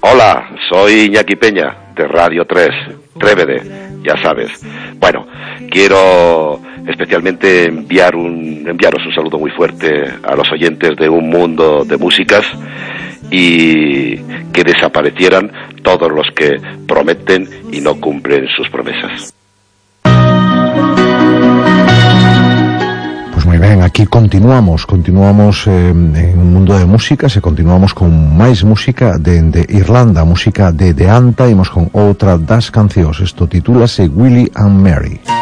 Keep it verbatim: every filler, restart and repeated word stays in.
Hola, soy Iñaki Peña, de Radio tres, Trévede, ya sabes. Bueno, quiero especialmente enviar un, enviaros un saludo muy fuerte a los oyentes de Un Mundo de Músicas y que desaparecieran todos los que prometen y no cumplen sus promesas. Moi ben, aquí continuamos, continuamos eh, en Un Mundo de Músicas e continuamos con máis música de, de Irlanda, música de de Anta, imos con outra das cancións, isto titúlase Willie and Mary.